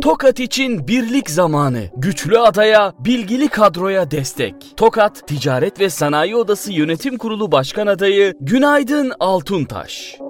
Tokat için birlik zamanı. Güçlü adaya, bilgili kadroya destek. Tokat Ticaret ve Sanayi Odası Yönetim Kurulu Başkan Adayı Günaydın Altuntaş.